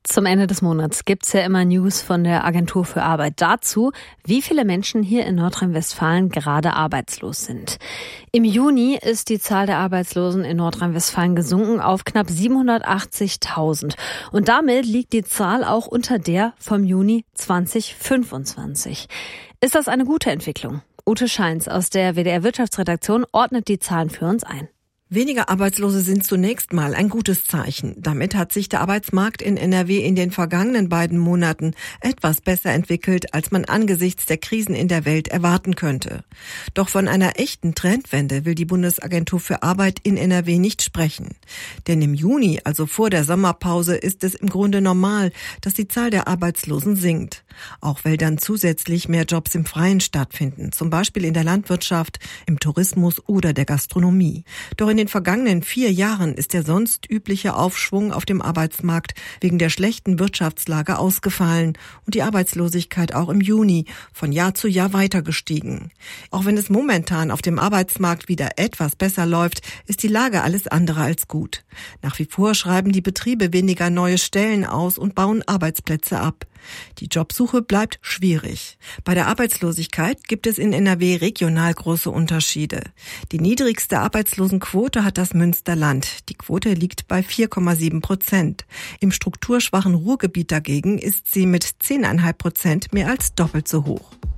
Zum Ende des Monats gibt's ja immer News von der Agentur für Arbeit dazu, wie viele Menschen hier in Nordrhein-Westfalen gerade arbeitslos sind. Im Juni ist die Zahl der Arbeitslosen in Nordrhein-Westfalen gesunken auf knapp 780.000. Und damit liegt die Zahl auch unter der vom Juni 2025. Ist das eine gute Entwicklung? Ute Scheins aus der WDR-Wirtschaftsredaktion ordnet die Zahlen für uns ein. Weniger Arbeitslose sind zunächst mal ein gutes Zeichen. Damit hat sich der Arbeitsmarkt in NRW in den vergangenen beiden Monaten etwas besser entwickelt, als man angesichts der Krisen in der Welt erwarten könnte. Doch von einer echten Trendwende will die Bundesagentur für Arbeit in NRW nicht sprechen. Denn im Juni, also vor der Sommerpause, ist es im Grunde normal, dass die Zahl der Arbeitslosen sinkt. Auch weil dann zusätzlich mehr Jobs im Freien stattfinden, zum Beispiel in der Landwirtschaft, im Tourismus oder der Gastronomie. Doch in den vergangenen 4 Jahren ist der sonst übliche Aufschwung auf dem Arbeitsmarkt wegen der schlechten Wirtschaftslage ausgefallen und die Arbeitslosigkeit auch im Juni von Jahr zu Jahr weiter gestiegen. Auch wenn es momentan auf dem Arbeitsmarkt wieder etwas besser läuft, ist die Lage alles andere als gut. Nach wie vor schreiben die Betriebe weniger neue Stellen aus und bauen Arbeitsplätze ab. Die Jobsuche bleibt schwierig. Bei der Arbeitslosigkeit gibt es in NRW regional große Unterschiede. Die niedrigste Arbeitslosenquote hat das Münsterland. Die Quote liegt bei 4,7%. Im strukturschwachen Ruhrgebiet dagegen ist sie mit 10,5% mehr als doppelt so hoch.